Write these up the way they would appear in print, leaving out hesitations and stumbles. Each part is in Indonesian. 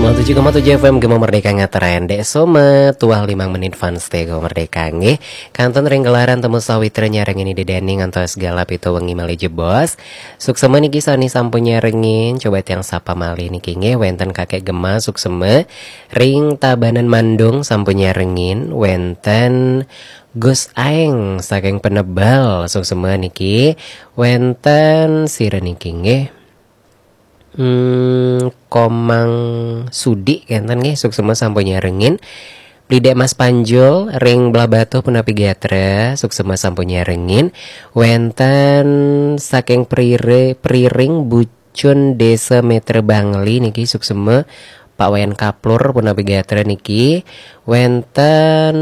97,7 FM Gema Merdeka ngateren dek soma tuah 5 menit fans teh Gema Merdeka nggih. Kanton ring gelaran temu sawitra nyareng ini dedeni ngantos galap itu wengi mali jebos. Suksema niki sani sampun nyarengin coba tiang sapa mali niki nggih wenten kakek Gema suksema ring Tabanan Mandung sampun nyarengin wenten Gus Aeng saking Penebal suksema niki wenten sira niki nggih. Komang Sudi kenten nggih suksema sampun nyarengin. Lidek Mas Panjul ring belah batu punapi gatra suksema sampun nyarengin. Wenten saking priring Bucun Desa Metre Bangli niki suksema Pak Wayan Kaplur punapi gatra niki. Wenten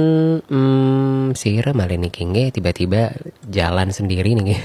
sira malih niki nggih tiba-tiba jalan sendiri niki.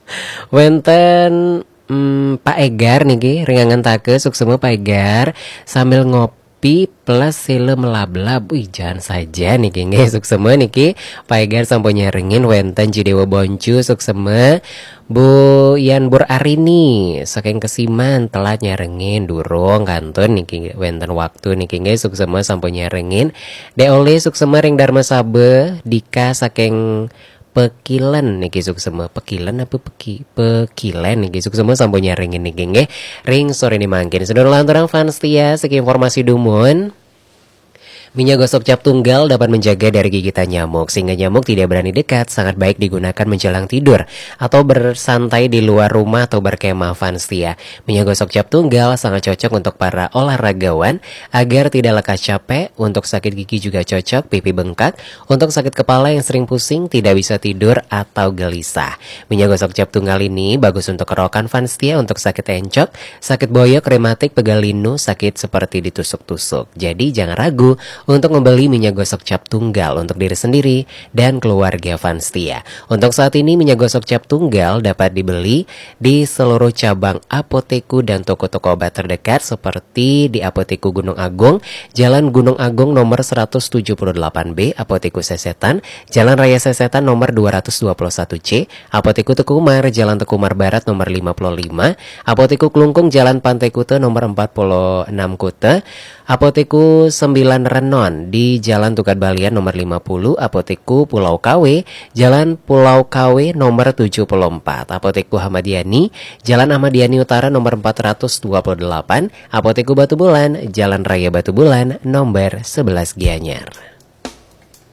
Wenten Pak Egar niki ringangan take suksema Pak Egar sambil ngopi plus sile melablab. Wih jangan saja niki nggih suksema niki Pak Egar sampun nyarengin wenten Jidewa Boncu suksema Bu Yan Bur Arini saking Kesiman telat nyarengin durung kantun niki wenten waktu niki nggih suksema sampun nyarengin. Deole suksema ring Dharma Sabe Dika saking Pekilan niki suksema Pekilan apa Pekilan niki suksema sampun nyarengin niki nggih ring sore ini mangkin sedulur lanturang fans tia segi informasi dumun. Minyak gosok cap tunggal dapat menjaga dari gigitan nyamuk sehingga nyamuk tidak berani dekat. Sangat baik digunakan menjelang tidur atau bersantai di luar rumah atau berkemah fans tia. Minyak gosok cap tunggal sangat cocok untuk para olahragawan agar tidak lekas capek. Untuk sakit gigi juga cocok, pipi bengkak. Untuk sakit kepala yang sering pusing, tidak bisa tidur atau gelisah. Minyak gosok cap tunggal ini bagus untuk kerokan fans tia, untuk sakit encok, sakit boyok, rematik, pegal linu, sakit seperti ditusuk-tusuk. Jadi jangan ragu untuk membeli minyak gosok cap tunggal untuk diri sendiri dan keluarga fans tia. Untuk saat ini minyak gosok cap tunggal dapat dibeli di seluruh cabang apoteku dan toko-toko obat terdekat seperti di Apoteku Gunung Agung, Jalan Gunung Agung nomor 178B, Apoteku Sesetan, Jalan Raya Sesetan nomor 221C, Apoteku Tekumar, Jalan Tekumar Barat nomor 55, Apoteku Klungkung, Jalan Pantai Kute nomor 46 Kute, Apoteku 9 Renon di Jalan Tukat Balian nomor 50, Apoteku Pulau KW, Jalan Pulau KW nomor 74, Apoteku Ahmadiani, Jalan Ahmadiani Utara nomor 428, Apoteku Batu Bulan, Jalan Raya Batu Bulan nomor 11 Gianyar.